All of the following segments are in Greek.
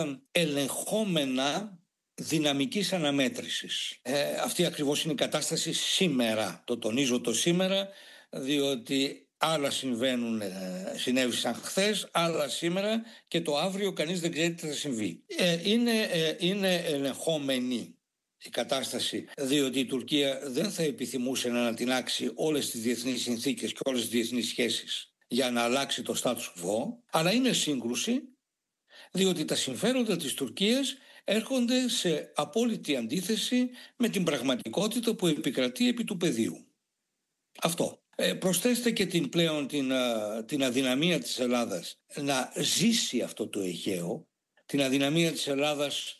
ελεγχόμενα δυναμικής αναμέτρησης. Αυτή ακριβώς είναι η κατάσταση σήμερα. Το τονίζω το σήμερα, διότι άλλα συνέβησαν χθες, άλλα σήμερα και το αύριο κανείς δεν ξέρει τι θα συμβεί. Είναι ελεγχόμενη η κατάσταση, διότι η Τουρκία δεν θα επιθυμούσε να ανατινάξει όλες τις διεθνείς συνθήκες και όλες τις διεθνείς σχέσεις για να αλλάξει το status quo, αλλά είναι σύγκρουση, διότι τα συμφέροντα της Τουρκίας έρχονται σε απόλυτη αντίθεση με την πραγματικότητα που επικρατεί επί του πεδίου. Αυτό. Προσθέστε και την αδυναμία της Ελλάδας να ζήσει αυτό το Αιγαίο, την αδυναμία της Ελλάδας,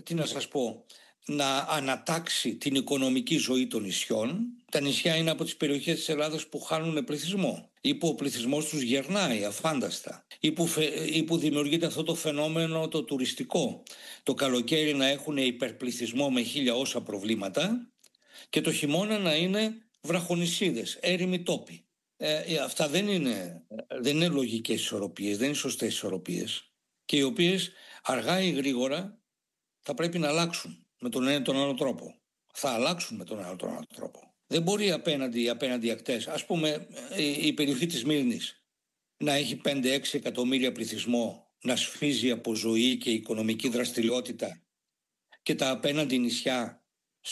να ανατάξει την οικονομική ζωή των νησιών. Τα νησιά είναι από τις περιοχές της Ελλάδας που χάνουν πληθυσμό ή που ο πληθυσμός τους γερνάει αφάνταστα ή που δημιουργείται αυτό το φαινόμενο το τουριστικό. Το καλοκαίρι να έχουν υπερπληθυσμό με 1000 όσα προβλήματα και το χειμώνα να είναι βραχονησίδες, έρημοι τόποι. Αυτά δεν είναι λογικές ισορροπίες, δεν είναι σωστές ισορροπίες και οι οποίες αργά ή γρήγορα θα πρέπει να αλλάξουν με τον ένα ή τον άλλο τρόπο. Θα αλλάξουν με τον ένα ή τον άλλο τρόπο. Δεν μπορεί απέναντι ακτές, ας πούμε η περιοχή της Μύρνης, να έχει 5-6 εκατομμύρια πληθυσμό, να σφίζει από ζωή και οικονομική δραστηριότητα και τα απέναντι νησιά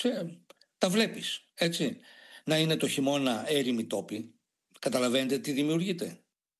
τα βλέπεις, έτσι. Να είναι το χειμώνα έρημοι τόποι. Καταλαβαίνετε τι δημιουργείται.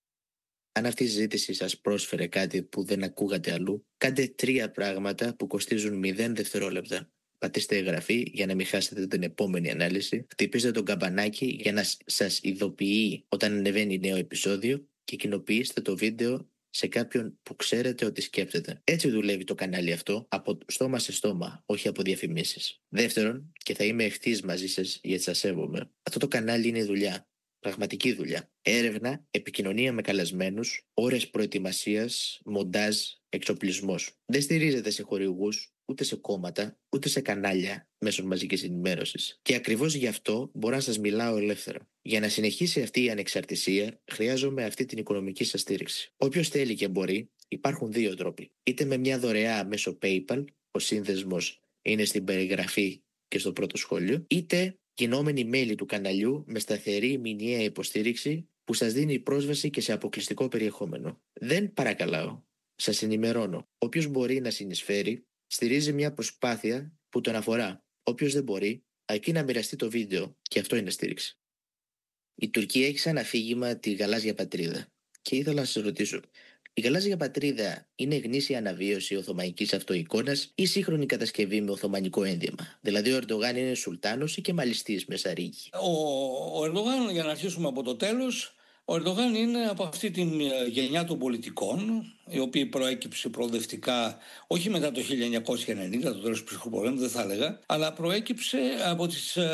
Αν αυτή η συζήτηση σας πρόσφερε κάτι που δεν ακούγατε αλλού, κάντε 3 πράγματα που κοστίζουν 0 δευτερόλεπτα. Πατήστε εγγραφή για να μην χάσετε την επόμενη ανάλυση. Χτυπήστε το καμπανάκι για να σας ειδοποιεί όταν ανεβαίνει νέο επεισόδιο και κοινοποιήστε το βίντεο σε κάποιον που ξέρετε ότι σκέπτεται. Έτσι δουλεύει το κανάλι αυτό, από στόμα σε στόμα, όχι από διαφημίσεις. Δεύτερον, και θα είμαι ευθύς μαζί σας γιατί σας σέβομαι, αυτό το κανάλι είναι δουλειά. Πραγματική δουλειά. Έρευνα, επικοινωνία με καλεσμένους, ώρες προετοιμασίας, μοντάζ, εξοπλισμός. Δεν στηρίζεται σε χορηγούς, ούτε σε κόμματα, ούτε σε κανάλια μέσω μαζικής ενημέρωσης. Και ακριβώς γι' αυτό μπορώ να σας μιλάω ελεύθερα. Για να συνεχίσει αυτή η ανεξαρτησία, χρειάζομαι αυτή την οικονομική σας στήριξη. Όποιος θέλει και μπορεί, υπάρχουν 2 τρόποι. Είτε με μια δωρεά μέσω PayPal, ο σύνδεσμος είναι στην περιγραφή και στο πρώτο σχόλιο, είτε γινόμενοι μέλη του καναλιού με σταθερή μηνιαία υποστήριξη που σας δίνει πρόσβαση και σε αποκλειστικό περιεχόμενο. Δεν παρακαλάω, σας ενημερώνω. Όποιος μπορεί να συνεισφέρει, στηρίζει μια προσπάθεια που τον αφορά. Όποιος δεν μπορεί, αρκεί να μοιραστεί το βίντεο και αυτό είναι στήριξη. Η Τουρκία έχει σαν αφήγημα τη γαλάζια πατρίδα. Και ήθελα να σας ρωτήσω, η γαλάζια πατρίδα είναι γνήσια αναβίωση οθωμανικής αυτοεικόνας ή σύγχρονη κατασκευή με οθωμανικό ένδυμα? Δηλαδή ο Ερντογάν είναι σουλτάνος ή κεμαλιστής με σαρίκι? Ο Ερντογάν, για να αρχίσουμε από το τέλος, ο Ερντογάν είναι από αυτή την γενιά των πολιτικών, η οποία προέκυψε προοδευτικά, όχι μετά το 1990, το τέλος του ψυχρού πολέμου, δεν θα έλεγα, αλλά προέκυψε από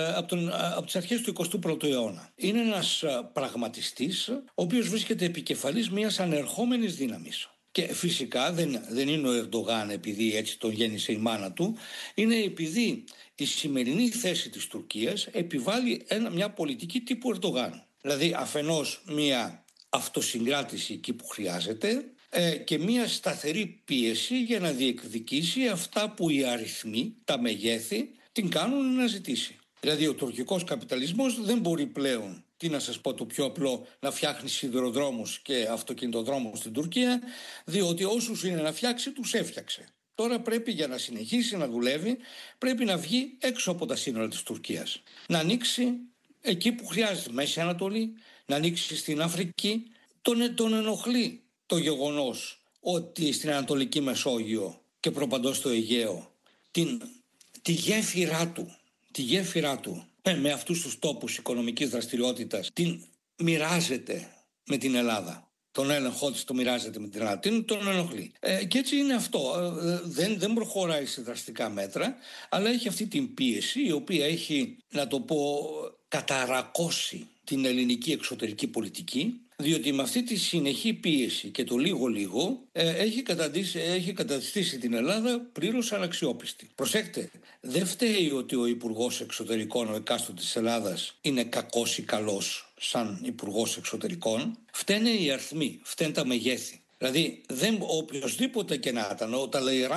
τις αρχές του 21ου αιώνα. Είναι ένας πραγματιστής, ο οποίος βρίσκεται επικεφαλής μιας ανερχόμενης δύναμης. Και φυσικά δεν είναι ο Ερντογάν επειδή έτσι τον γέννησε η μάνα του, είναι επειδή η σημερινή θέση της Τουρκίας επιβάλλει μια πολιτική τύπου Ερντογάν. Δηλαδή αφενός μια αυτοσυγκράτηση εκεί που χρειάζεται και μια σταθερή πίεση για να διεκδικήσει αυτά που οι αριθμοί, τα μεγέθη, την κάνουν να ζητήσει. Δηλαδή ο τουρκικός καπιταλισμός δεν μπορεί πλέον, τι να σας πω το πιο απλό, να φτιάχνει σιδηροδρόμους και αυτοκινητοδρόμους στην Τουρκία, διότι όσους είναι να φτιάξει τους έφτιαξε. Τώρα πρέπει, για να συνεχίσει να δουλεύει, πρέπει να βγει έξω από τα σύνορα της Τουρκίας. Να ανοίξει εκεί που χρειάζεται, Μέση Ανατολή, να ανοίξει στην Αφρική. Τον ενοχλεί το γεγονός ότι στην Ανατολική Μεσόγειο και προπαντός στο Αιγαίο τη γέφυρά του με αυτούς τους τόπους οικονομικής δραστηριότητας την μοιράζεται με την Ελλάδα. Τον έλεγχό της το μοιράζεται με την Ελλάδα. Τον ενοχλεί. Και έτσι είναι αυτό. Δεν προχωράει σε δραστικά μέτρα, αλλά έχει αυτή την πίεση η οποία έχει, να το πω, καταρακώσει την ελληνική εξωτερική πολιτική, διότι με αυτή τη συνεχή πίεση και το λίγο έχει καταστήσει την Ελλάδα πλήρως αναξιόπιστη. Προσέξτε, δεν φταίει ότι ο Υπουργός Εξωτερικών, ο εκάστοτε της Ελλάδας, είναι κακός ή καλός σαν Υπουργός Εξωτερικών. Φταίνε οι αριθμοί, φταίνε τα μεγέθη. Δηλαδή, οποιοσδήποτε και να ήταν, όταν λέει